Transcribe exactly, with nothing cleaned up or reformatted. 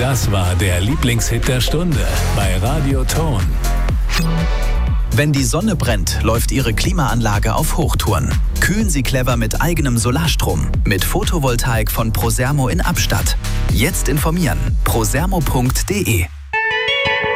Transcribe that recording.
Das war der Lieblingshit der Stunde bei Radio Ton. Wenn die Sonne brennt, läuft Ihre Klimaanlage auf Hochtouren. Kühlen Sie clever mit eigenem Solarstrom. Mit Photovoltaik von Prosermo in Abstatt. Jetzt informieren. prosermo punkt de